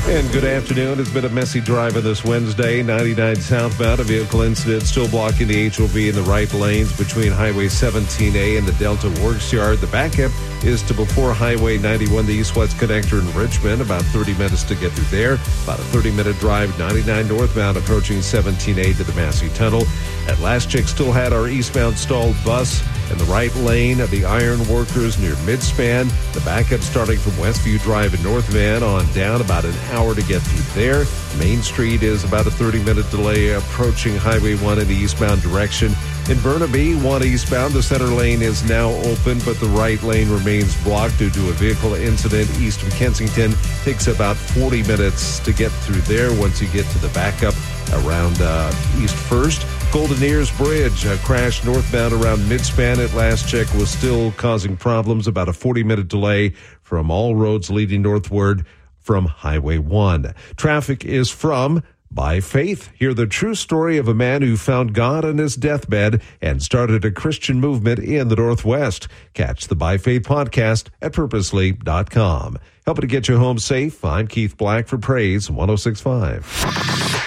And good afternoon. It's been a messy drive on this Wednesday. 99 southbound, a vehicle incident still blocking the HOV in the right lanes between Highway 17A and the Delta Works Yard. The backup is to before Highway 91, the east-west connector in Richmond. About 30 minutes to get through there. About a 30-minute drive, 99 northbound, approaching 17A to the Massey Tunnel. At last check, still had our eastbound stalled bus in the right lane of the Iron Workers near Midspan. The backup starting from Westview Drive in North Van on down, about an hour to get through there. Main Street is about a 30-minute delay approaching Highway 1 in the eastbound direction. In Burnaby, 1 eastbound, the center lane is now open, but the right lane remains blocked due to a vehicle incident east of Kensington. Takes about 40 minutes to get through there once you get to the backup around East 1st. Golden Ears Bridge, a crash northbound around Midspan at last check was still causing problems. About a 40-minute delay from all roads leading northward from Highway 1. Traffic is from By Faith. Hear the true story of a man who found God on his deathbed and started a Christian movement in the Northwest. Catch the By Faith podcast at purposely.com. Helping to get you home safe, I'm Keith Black for Praise 106.5.